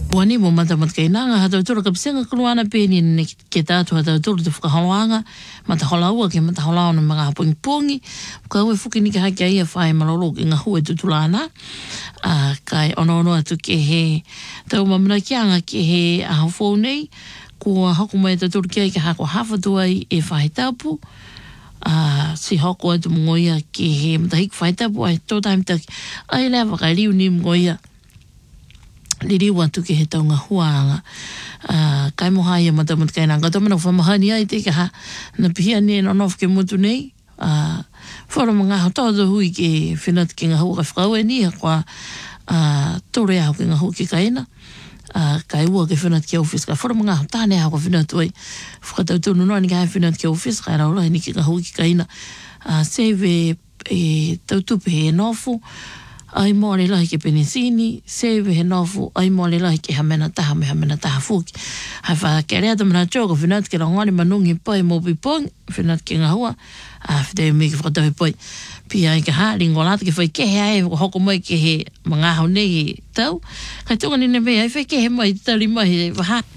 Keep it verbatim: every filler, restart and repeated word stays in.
Wani mo mata mata kei nanga hata utura ka pisenga kuluana pēni ne ke tātu hata utura te whakaholoanga mata holaua ke mata holaua na mga hapungi pongi ka ue fuki ni ke haki a ia whae malolo ki ngā hue tutulana uh, kai ono ono atu ke he tau mamana ki anga ke he aho fōu nei kua hoko mai ta turu kia ke hako hawhatua i e whae tapu uh, si hoko atu mngoia ke he mtahik whae tapu ai tō taim taki ai lea whakariu ni mngoia Liri watu ke he taunga huanga. Uh, kai moha ia matamata kai nanga. Kato mana whamahani ai te ka ha. Na pihia ne no nof ke mutu nei. Uh, Whara mga hao tō hui ke whenat ke ngā hua ka whakau e ni. Kwa uh, tore au ke ngā hua ke kaina. Uh, kai ua ke whenat ke ofis. Ka whara mga hao tāne hao ka whenat oi. Whakatau tūnu noa ni ka hai whenat ke ofis. Kai rau lai ni ke ngā hua ke kaina. Uh, Seve e tautupe he nofu. Ai mōre lahi ke penisini, sewe he nofu, ai mōre lahi ke hamena taha me hamena taha fuki. Hai wha ke rea tamana tōka whenat ke rangone manungi pai mōpi pōng, whenat ke ngā hua, a whitei me ke whakatawe pai. Pia i ka haa ringo lata ke whai kehe ai, hoko mai ke he mga hau nei he tau. Kai tonga nene mea, ai whai kehe mai, tari mai he waha.